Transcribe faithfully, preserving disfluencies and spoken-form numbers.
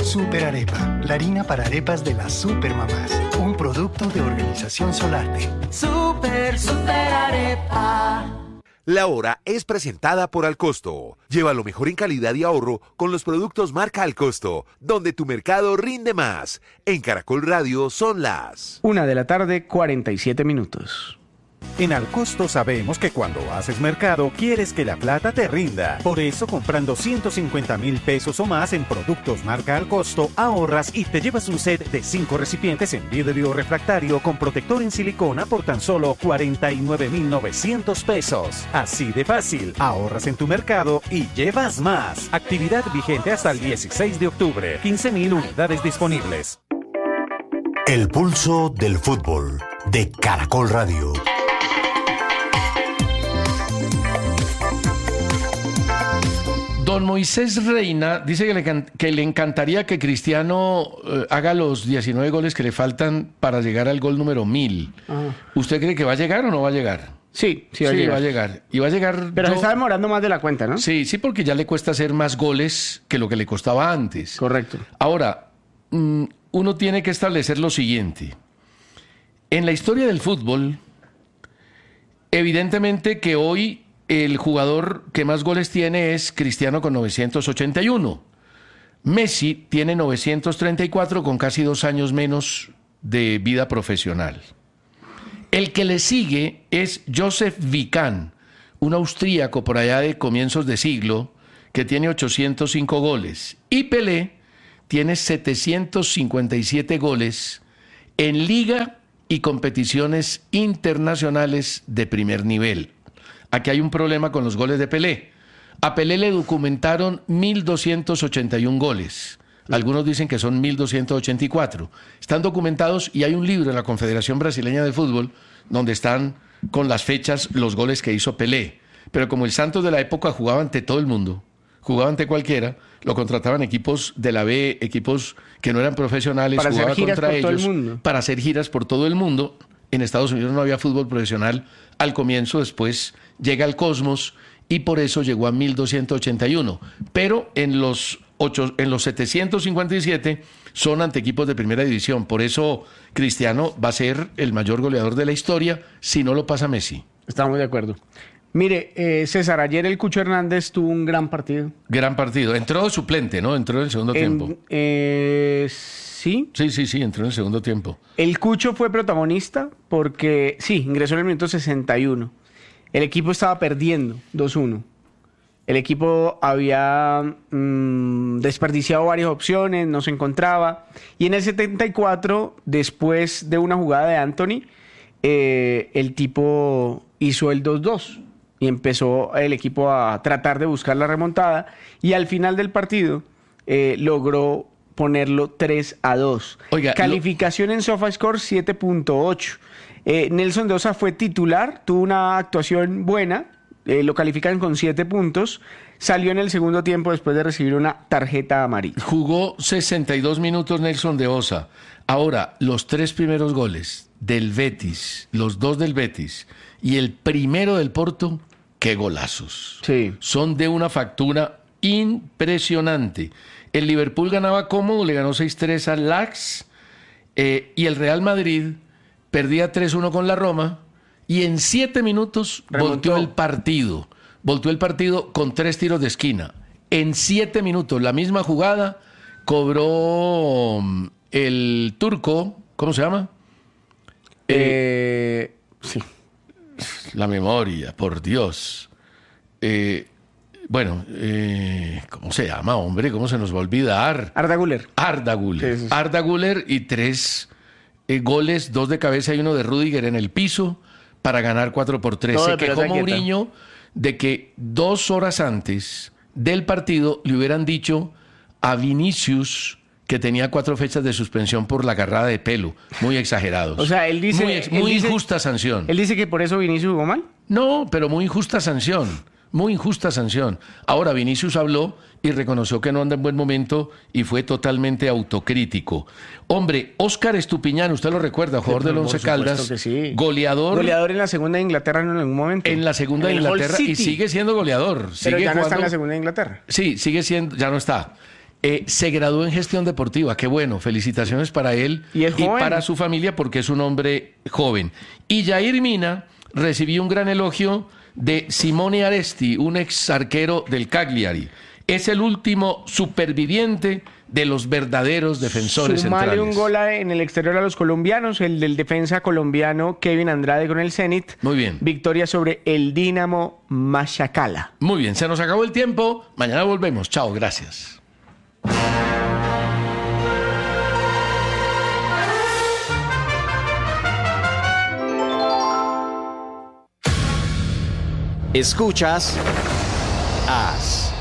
Super Arepa, la harina para arepas de las supermamás. Un producto de Organización Solarte. Super, super arepa. La hora es presentada por Alcosto. Lleva lo mejor en calidad y ahorro con los productos marca Alcosto, donde tu mercado rinde más. En Caracol Radio son las Una de la tarde, cuarenta y siete minutos. En Alcosto sabemos que cuando haces mercado quieres que la plata te rinda. Por eso, comprando ciento cincuenta mil pesos o más en productos marca Alcosto, ahorras y te llevas un set de cinco recipientes en vidrio refractario con protector en silicona por tan solo cuarenta y nueve mil novecientos pesos. Así de fácil, ahorras en tu mercado y llevas más. Actividad vigente hasta el dieciséis de octubre. quince mil unidades disponibles. El pulso del fútbol de Caracol Radio. Don Moisés Reina dice que le, que le encantaría que Cristiano eh, haga los diecinueve goles que le faltan para llegar al gol número mil. Ah. ¿Usted cree que va a llegar o no va a llegar? Sí, sí va, sí, a, llegar. va a llegar. Y va a llegar. Pero yo... se está demorando más de la cuenta, ¿no? Sí, sí, porque ya le cuesta hacer más goles que lo que le costaba antes. Correcto. Ahora, mmm, uno tiene que establecer lo siguiente. En la historia del fútbol, evidentemente que hoy el jugador que más goles tiene es Cristiano con novecientos ochenta y uno. Messi tiene novecientos treinta y cuatro con casi dos años menos de vida profesional. El que le sigue es Josef Vican, un austríaco por allá de comienzos de siglo, que tiene ochocientos cinco goles. Y Pelé tiene setecientos cincuenta y siete goles en liga y competiciones internacionales de primer nivel. Aquí hay un problema con los goles de Pelé. A Pelé le documentaron mil doscientos ochenta y uno goles. Algunos dicen que son mil doscientos ochenta y cuatro. Están documentados y hay un libro en la Confederación Brasileña de Fútbol donde están con las fechas los goles que hizo Pelé. Pero como el Santos de la época jugaba ante todo el mundo, jugaba ante cualquiera, lo contrataban equipos de la B, equipos que no eran profesionales, para jugaba hacer giras contra por ellos todo el mundo. Para hacer giras por todo el mundo. En Estados Unidos no había fútbol profesional al comienzo, después llega al Cosmos y por eso llegó a mil doscientos ochenta y uno. Pero en los, ocho, en los setecientos cincuenta y siete son ante equipos de primera división. Por eso Cristiano va a ser el mayor goleador de la historia si no lo pasa Messi. Estamos de acuerdo. Mire, eh, César, ayer el Cucho Hernández tuvo un gran partido. Gran partido. Entró de suplente, ¿no? Entró en el segundo en, tiempo. Eh, sí. Sí, sí, sí, entró en el segundo tiempo. El Cucho fue protagonista porque, sí, ingresó en el minuto sesenta y uno. El equipo estaba perdiendo dos uno. El equipo había mmm, desperdiciado varias opciones, no se encontraba. Y en el setenta y cuatro, después de una jugada de Anthony, eh, el tipo hizo el dos dos. Y empezó el equipo a tratar de buscar la remontada. Y al final del partido eh, logró ponerlo tres a dos. Oiga, calificación lo... en SofaScore siete punto ocho. Eh, Nelson de Osa fue titular, tuvo una actuación buena, eh, lo califican con siete puntos, salió en el segundo tiempo después de recibir una tarjeta amarilla. Jugó sesenta y dos minutos Nelson de Osa. Ahora, los tres primeros goles del Betis, los dos del Betis y el primero del Porto, qué golazos. Sí. Son de una factura impresionante. El Liverpool ganaba cómodo, le ganó seis tres al Ajax eh, y el Real Madrid perdía tres uno con la Roma y en siete minutos Remontó. volteó el partido. Volteó el partido con tres tiros de esquina. En siete minutos, la misma jugada, cobró el turco, ¿cómo se llama? Eh, eh, sí. La memoria, por Dios. Eh, bueno, eh, ¿cómo se llama, hombre? ¿Cómo se nos va a olvidar? Arda Güler. Arda Güler. Sí, sí, sí. Arda Güler y tres... Eh, goles, dos de cabeza y uno de Rüdiger en el piso para ganar cuatro por tres. Se quejó Mourinho de que dos horas antes del partido le hubieran dicho a Vinicius que tenía cuatro fechas de suspensión por la agarrada de pelo. Muy exagerados. O sea, él dice... Muy, ex, muy él dice, injusta sanción. ¿Él dice que por eso Vinicius jugó mal? No, pero muy injusta sanción. Muy injusta sanción. Ahora, Vinicius habló y reconoció que no anda en buen momento y fue totalmente autocrítico. Hombre, Óscar Estupiñán, usted lo recuerda, jugador sí, del Once Caldas, que sí. goleador. Goleador en la segunda de Inglaterra en algún momento. En la segunda de Inglaterra y sigue siendo goleador. Pero sigue ya no jugando... está en la segunda de Inglaterra. Sí, sigue siendo, ya no está. Eh, se graduó en gestión deportiva, qué bueno, felicitaciones para él y, es joven. para su familia porque es un hombre joven. Y Jair Mina recibió un gran elogio de Simone Aresti, un ex arquero del Cagliari. Es el último superviviente de los verdaderos defensores Sumale centrales. un gol en el exterior a los colombianos, el del defensa colombiano Kevin Andrade con el Zenit. Muy bien. Victoria sobre el Dinamo Machacala. Muy bien, se nos acabó el tiempo. Mañana volvemos. Chao, gracias. Escuchas As.